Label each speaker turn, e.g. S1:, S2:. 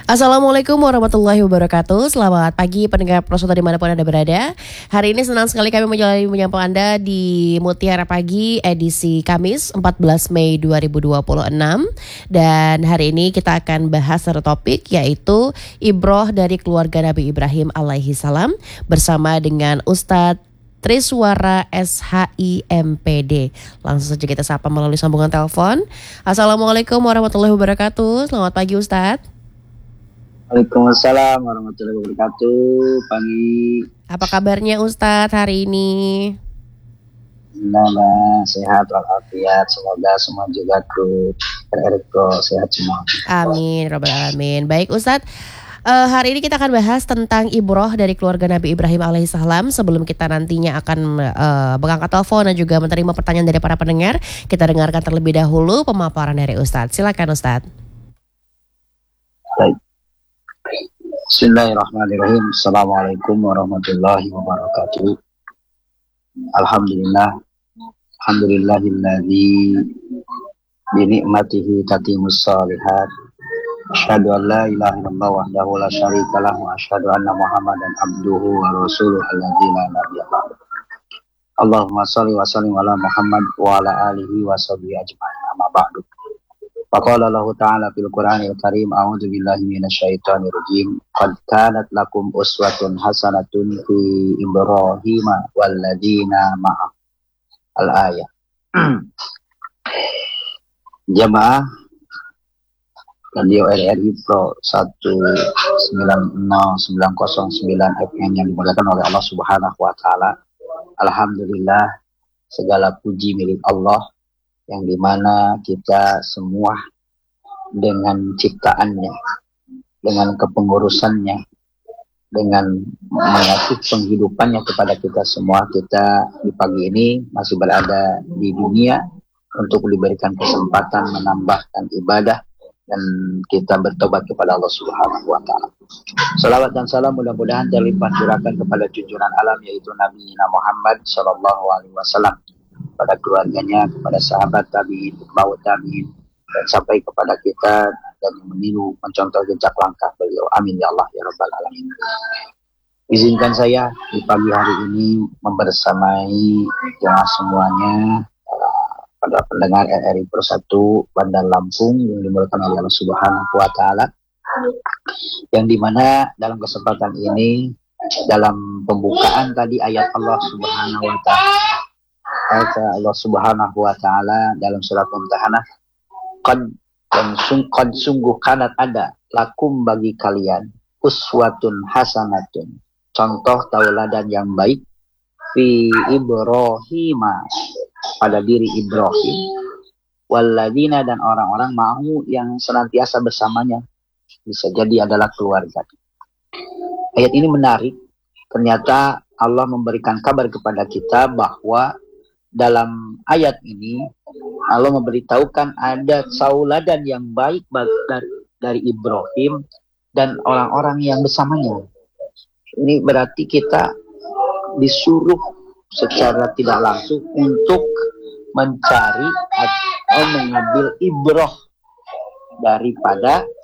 S1: Assalamualaikum warahmatullahi wabarakatuh. Selamat pagi pendengar Prosoto dimanapun Anda berada. Hari ini senang sekali kami menyapa Anda di Mutiara Pagi edisi Kamis 14 Mei 2026. Dan hari ini kita akan bahas satu topik, yaitu Ibroh dari keluarga Nabi Ibrahim alaihi salam bersama dengan Ustadz Triswara SHIMPD. Langsung saja kita sapa melalui sambungan telepon. Assalamualaikum warahmatullahi wabarakatuh. Selamat pagi Ustadz.
S2: Waalaikumsalam warahmatullahi wabarakatuh. Pagi.
S1: Apa kabarnya Ustadz hari ini?
S2: Alhamdulillah sehat walafiat. Semoga semua juga Eriko sehat semua.
S1: Amin, robbal alamin. Baik Ustadz, hari ini kita akan bahas tentang Ibroh dari keluarga Nabi Ibrahim alaihissalam. Sebelum kita nantinya akan mengangkat telepon dan juga menerima pertanyaan dari para pendengar, kita dengarkan terlebih dahulu pemaparan dari Ustadz. Silakan Ustadz.
S2: Baik. Bismillahirrahmanirrahim. Assalamualaikum warahmatullahi wabarakatuh. Alhamdulillahilladzi bi ni'matihi tatimmus shalihat. Asyhadu an la ilaha illallah wahdahu la syarika lahu wa asyhadu anna Muhammadan abduhu wa rasuluhu alladzi la nabiyya ba'du. Allahumma shalli wa sallim ala Muhammad wa ala alihi wa sahbihi ajma'in. Amma ba'du. Faqala Allah Ta'ala fil Qur'anil Karim, a'udzu billahi minasyaitonir rajim. Qad kanat lakum uswatun hasanatun fi Ibrahim walladzina ma'ah. Al-ayah. Jamaah Radio RRI Pro 196.909 FM yang dimuliakan oleh Allah Subhanahu wa taala. Alhamdulillah, segala puji milik Allah yang dimana kita semua dengan ciptaannya, dengan kepengurusannya, dengan mengasih penghidupannya kepada kita semua, kita di pagi ini masih berada di dunia untuk diberikan kesempatan menambahkan ibadah dan kita bertobat kepada Allah Subhanahu wa taala. Salawat dan salam mudah-mudahan terlimpah curahkan kepada junjungan alam, yaitu Nabi Muhammad sallallahu alaihi wasallam, pada keluarganya, kepada sahabat tabi'in, pembawa tabi'in, dan sampai kepada kita dan meniru mencontoh jejak langkah beliau. Amin ya Allah ya rabbal alamin. Izinkan saya di pagi hari ini membersamai jemaah semuanya, pada pendengar RRI Pro 1 Bandar Lampung yang dimuliakan oleh Allah Subhanahu wa taala, yang dimana dalam kesempatan ini, dalam pembukaan tadi ayat Allah Subhanahu wa taala, Allah Subhanahu wa taala dalam surat Mumtahanah, qad sungguh kanat ada lakum bagi kalian uswatun hasanatun, contoh tauladan yang baik, fi Ibrahim, pada diri Ibrahim, walladzina, dan orang-orang mau yang senantiasa bersamanya, bisa jadi adalah keluarga. Ayat ini menarik. Ternyata Allah memberikan kabar kepada kita bahwa dalam ayat ini Allah memberitahukan ada tauladan yang baik dari Ibrahim dan orang-orang yang bersamanya. Ini berarti kita disuruh secara tidak langsung untuk mencari atau mengambil ibroh daripada